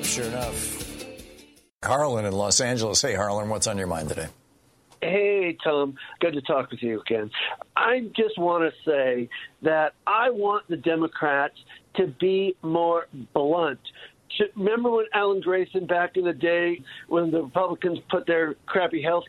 Sure enough. Harlan in Los Angeles. Hey, Harlan, what's on your mind today? Hey, Tom. Good to talk with you again. I just want to say that I want the Democrats to be more blunt. Remember when Alan Grayson back in the day when the Republicans put their crappy health